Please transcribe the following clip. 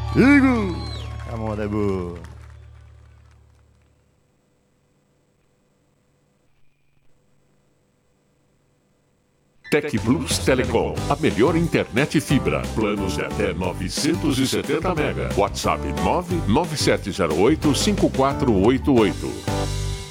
Igor! A moda é boa. Tec Plus Telecom, a melhor internet fibra. Planos de até 970 MB. WhatsApp 997085488.